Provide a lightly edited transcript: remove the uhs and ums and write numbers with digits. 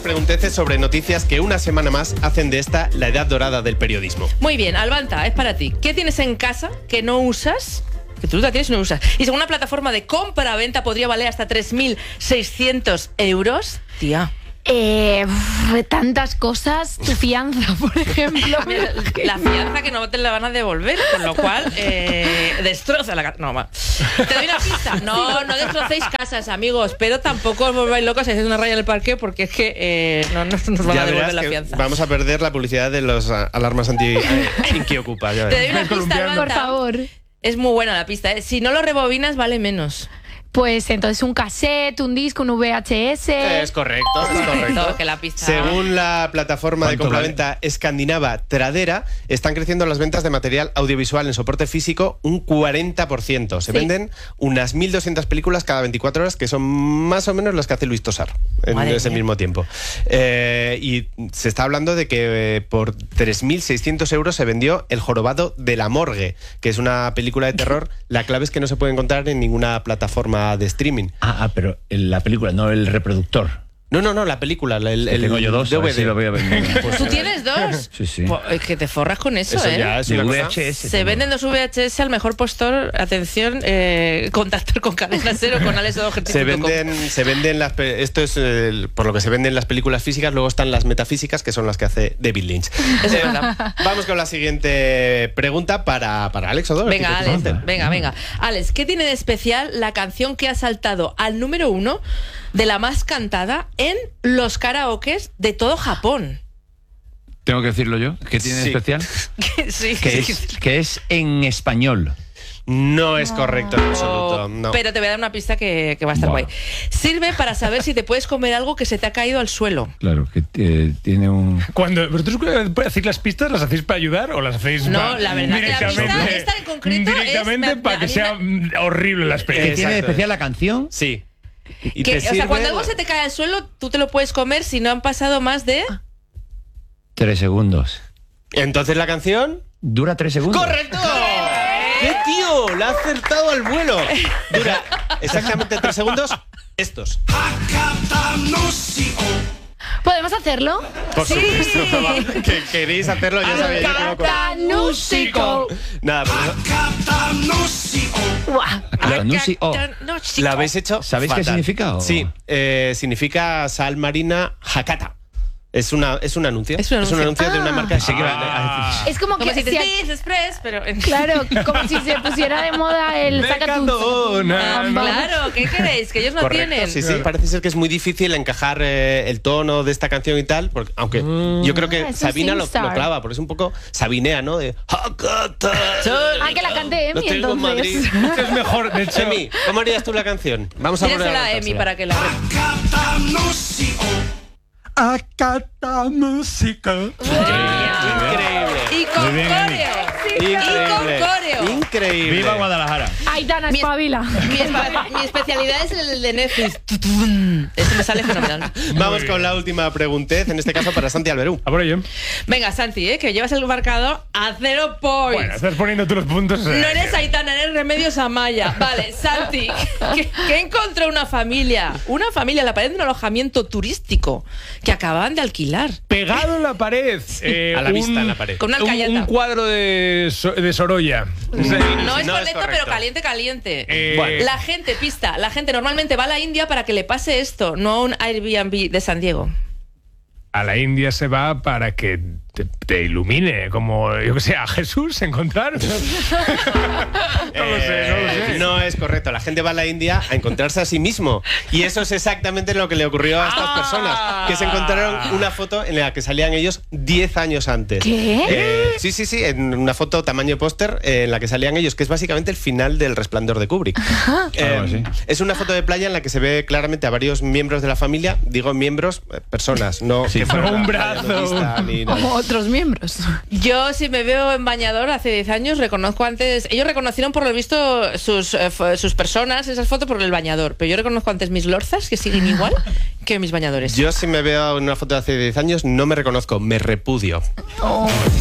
pregunteces sobre noticias que una semana más hacen de esta la edad dorada del periodismo. Muy bien, Albanta, es para ti. ¿Qué tienes en casa que no usas? Que tú la tienes y no usas. Y según una plataforma de compra-venta podría valer hasta 3.600 euros. Tía. Tantas cosas. Tu fianza, por ejemplo. La fianza que no te la van a devolver, con lo cual destroza la casa. No, va. Te doy una pista. No destrocéis casas, amigos, pero tampoco os volváis locos y hacéis una raya en el parque porque es que no nos van a devolver la fianza. Vamos a perder la publicidad de los alarmas anti-Inquiocupa. Te doy una pista, Albanta. Por favor. Es muy buena la pista, ¿eh? Si no lo rebobinas, vale menos. Pues entonces un cassette, un disco, un VHS. Es correcto, es correcto. Que la pista... Según la plataforma de compraventa escandinava Tradera, están creciendo las ventas de material audiovisual en soporte físico un 40%. Se venden unas 1.200 películas cada 24 horas, que son más o menos las que hace Luis Tosar en ese mismo tiempo. Y se está hablando de que por 3.600 euros se vendió El jorobado de la morgue, que es una película de terror. La clave es que no se puede encontrar en ninguna plataforma de streaming. Pero la película, no el reproductor. No, la película. Tengo yo dos, DVD. sí lo voy a vender. Pues, ¿tú tienes dos? Sí. Pues es que te forras con eso, Eso ¿eh? ya es una cosa. VHS. Se venden dos VHS al mejor postor. Atención, contactar con Cadena Cero, con Alex O'Doherty. Se venden esto es por lo que se venden las películas físicas. Luego están las metafísicas, que son las que hace David Lynch. Es verdad. Vamos con la siguiente pregunta para Alex O'Doherty. Venga, Alex, venga. Alex, ¿qué tiene de especial la canción que ha saltado al número 1 de la más cantada en los karaokes de todo Japón? ¿Tengo que decirlo yo? ¿Qué tiene de especial? Sí. Que es en español. No es correcto en absoluto. No. Pero te voy a dar una pista que va a estar guay. Sirve para saber si te puedes comer algo que se te ha caído al suelo. Claro, que tiene un... Cuando vosotros hacéis las pistas, ¿las hacéis para ayudar o las hacéis No, la verdad que la pista esta en concreto directamente para que sea horrible la experiencia? ¿Qué tiene de especial la canción? Sí. Cuando algo se te cae al suelo, tú te lo puedes comer si no han pasado más de... 3 segundos. Entonces la canción... ¿Dura 3 segundos? ¡Correcto! ¡Qué tío! ¡La ha acertado al vuelo! Dura exactamente 3 segundos. Estos. ¿Podemos hacerlo? Por supuesto. Que queréis hacerlo, ya sabéis. Acatanusico. Nada, ¿la habéis hecho? ¿Sabéis fatal. qué significa? Sí, significa sal marina Hakata. Es un anuncio. Es un anuncio de una marca. Es como que si te si dices Express, pero... Claro, como si se pusiera de moda el Claro, ¿qué queréis? Que ellos no tienen. Sí, parece ser que es muy difícil encajar el tono de esta canción y tal, porque, aunque yo creo que Sabina lo clava, porque es un poco sabinea, ¿no? De Hakata. que la cante Emi, entonces. Es mejor, de hecho. Emi, ¿cómo harías tú la canción? Vamos a Tírasela a Emi para que la... Acatanusico. Increíble. Y con coreo. Increíble. ¡Viva Guadalajara! Aitana, espabila. Mi especialidad es el de Netflix. Eso me sale fenomenal. Vamos con la última preguntez, en este caso para Santi Alberú. A por ello. Venga, Santi, que llevas el marcador a 0 points. Bueno, estás poniendo tú los puntos. No eres Aitana, eres Remedios Amaya. Vale, Santi, ¿qué encontró una familia? Una familia en la pared de un alojamiento turístico que acababan de alquilar. Pegado en la pared. A la vista en la pared. Con una alcayata. Un cuadro de Sorolla. No es no correcto, es pero caliente. Bueno. La gente normalmente va a la India para que le pase esto, no a un Airbnb de San Diego. A la India se va para que te ilumine, como, yo que sé, a Jesús encontrar. No lo sé. No es correcto. La gente va a la India a encontrarse a sí mismo. Y eso es exactamente lo que le ocurrió a estas personas, que se encontraron una foto en la que salían ellos 10 años antes. ¿Qué? Sí, en una foto tamaño póster en la que salían ellos, que es básicamente el final del Resplandor de Kubrick. Es una foto de playa en la que se ve claramente a varios miembros de la familia. Digo miembros, personas, no que fuera un brazo. ni nada. Otros miembros. Yo, si me veo en bañador hace 10 años, reconozco antes... Ellos reconocieron por lo visto sus personas, esas fotos, por el bañador. Pero yo reconozco antes mis lorzas, que siguen igual, que mis bañadores. Yo, si me veo en una foto de hace 10 años, no me reconozco, me repudio.